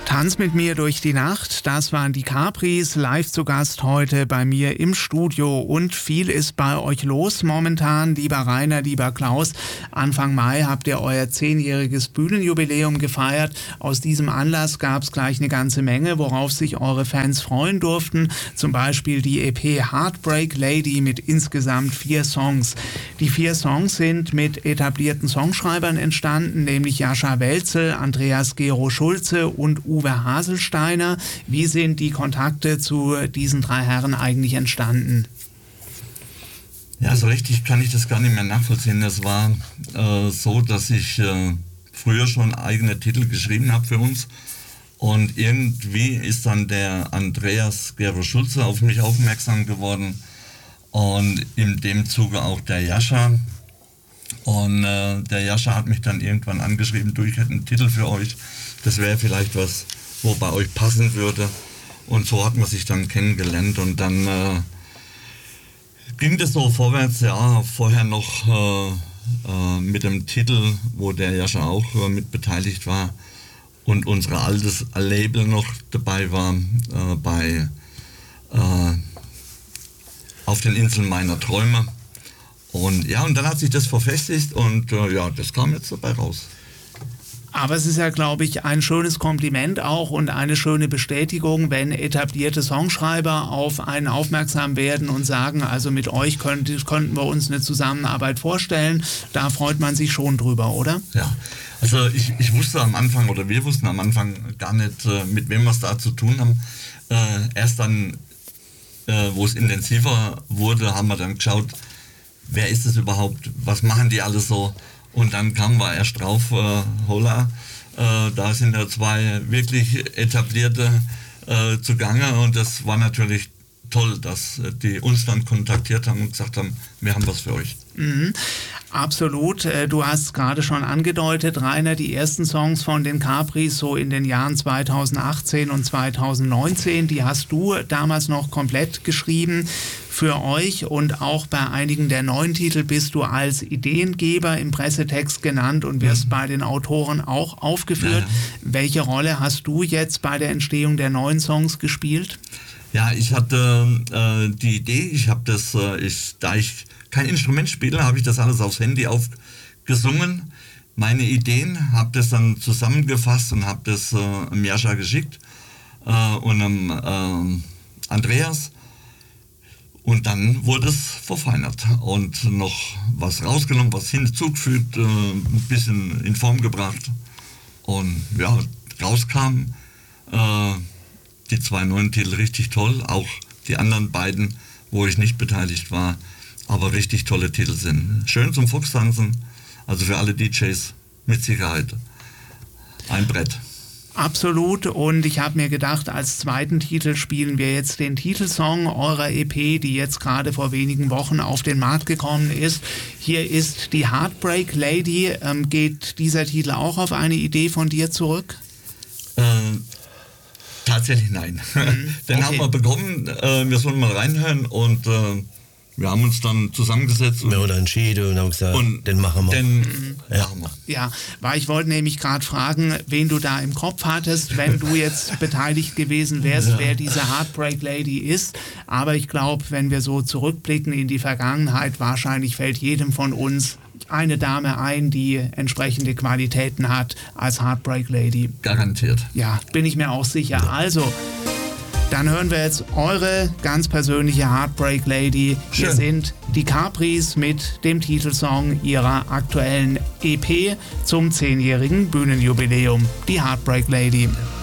Tanz mit mir durch die Nacht, das waren die Capris, live zu Gast heute bei mir im Studio. Und viel ist bei euch los momentan, lieber Rainer, lieber Klaus. Anfang Mai habt ihr euer 10-jähriges Bühnenjubiläum gefeiert. Aus diesem Anlass gab es gleich eine ganze Menge, worauf sich eure Fans freuen durften. Zum Beispiel die EP Heartbreak Lady mit insgesamt 4 Songs. Die 4 Songs sind mit etablierten Songschreibern entstanden, nämlich Jascha Welzel, Andreas Gero Schulze und Uwe Haselsteiner. Wie sind die Kontakte zu diesen 3 Herren eigentlich entstanden? Ja, so richtig kann ich das gar nicht mehr nachvollziehen. Es war so, dass ich früher schon eigene Titel geschrieben habe für uns. Und irgendwie ist dann der Andreas Gero Schulze auf mich aufmerksam geworden. Und in dem Zuge auch der Jascha. Und der Jascha hat mich dann irgendwann angeschrieben, du, ich hätte einen Titel für euch. Das wäre vielleicht was, wo bei euch passen würde. Und so hat man sich dann kennengelernt. Und dann ging das so vorwärts, ja, vorher noch mit dem Titel, wo der Jascha auch mit beteiligt war. Und unser altes Label noch dabei war, bei Auf den Inseln meiner Träume. Und ja, und dann hat sich das verfestigt und ja, das kam jetzt dabei raus. Aber es ist ja, glaube ich, ein schönes Kompliment auch und eine schöne Bestätigung, wenn etablierte Songschreiber auf einen aufmerksam werden und sagen, also mit euch könnten wir uns eine Zusammenarbeit vorstellen. Da freut man sich schon drüber, oder? Ja, also ich wusste am Anfang, oder wir wussten am Anfang gar nicht, mit wem wir es da zu tun haben. Erst dann, wo es intensiver wurde, haben wir dann geschaut, wer ist es überhaupt, was machen die alle so? Und dann kamen wir erst drauf, holla, da sind ja 2 wirklich etablierte zugange und das war natürlich toll, dass die uns dann kontaktiert haben und gesagt haben, wir haben was für euch. Mhm. Absolut. Du hast gerade schon angedeutet, Rainer, die ersten Songs von den Capris so in den Jahren 2018 und 2019, die hast du damals noch komplett geschrieben für euch und auch bei einigen der neuen Titel bist du als Ideengeber im Pressetext genannt und wirst bei den Autoren auch aufgeführt. Ja. Welche Rolle hast du jetzt bei der Entstehung der neuen Songs gespielt? Ja, ich hatte die Idee, ich habe das, da ich kein Instrument spiele, habe ich das alles aufs Handy aufgesungen. Meine Ideen, habe das dann zusammengefasst und habe das dem Jascha geschickt und dem Andreas. Und dann wurde es verfeinert und noch was rausgenommen, was hinzugefügt, ein bisschen in Form gebracht. Und ja, rauskam die 2 neuen Titel richtig toll, auch die anderen beiden, wo ich nicht beteiligt war, aber richtig tolle Titel sind. Schön zum Fuchstanzen, also für alle DJs mit Sicherheit ein Brett. Absolut, und ich habe mir gedacht, als zweiten Titel spielen wir jetzt den Titelsong eurer EP, die jetzt gerade vor wenigen Wochen auf den Markt gekommen ist. Hier ist die Heartbreak Lady. Geht dieser Titel auch auf eine Idee von dir zurück? Tatsächlich nein. Den okay. haben wir bekommen, wir sollen mal reinhören und wir haben uns dann zusammengesetzt. Wir haben entschieden und haben gesagt, den machen wir. Machen wir. Ja, weil ich wollte nämlich gerade fragen, wen du da im Kopf hattest, wenn du jetzt beteiligt gewesen wärst, wer diese Heartbreak Lady ist. Aber ich glaube, wenn wir so zurückblicken in die Vergangenheit, wahrscheinlich fällt jedem von uns eine Dame ein, die entsprechende Qualitäten hat als Heartbreak Lady. Garantiert. Ja, bin ich mir auch sicher. Also, dann hören wir jetzt eure ganz persönliche Heartbreak Lady. Schön. Hier sind die Capris mit dem Titelsong ihrer aktuellen EP zum 10-jährigen Bühnenjubiläum. Die Heartbreak Lady.